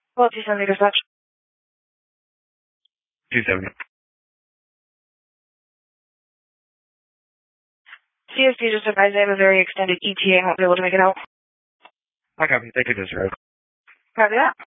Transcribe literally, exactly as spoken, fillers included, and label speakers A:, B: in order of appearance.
A: Well, two seventy dispatch.
B: two seventy.
A: C S P just advised they have a very extended E T A and won't be able to make it out.
B: I copy. Take it this road.
A: Copy that.